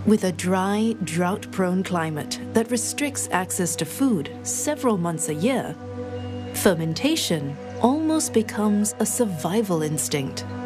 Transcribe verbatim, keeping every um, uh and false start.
With a dry, drought-prone climate that restricts access to food several months a year, fermentation almost becomes a survival instinct.